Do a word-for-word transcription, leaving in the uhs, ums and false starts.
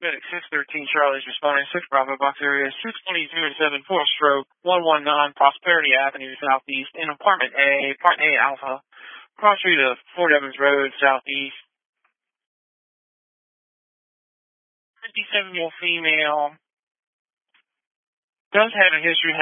Medic six thirteen Charlie's responding six Bravo Box area six twenty-two and seven four stroke one one nine Prosperity Avenue Southeast in apartment A, part A Alpha, cross street of Fort Evans Road Southeast. fifty-seven year old female does have a history